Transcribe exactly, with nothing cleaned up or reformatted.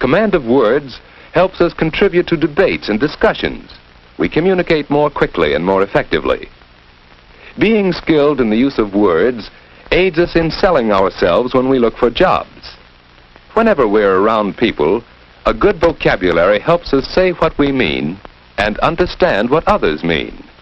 Command of words helps us contribute to debates and discussions. We communicate more quickly and more effectively. Being skilled in the use of words aids us in selling ourselves when we look for jobs. Whenever we're around people, a good vocabulary helps us say what we mean and understand what others mean.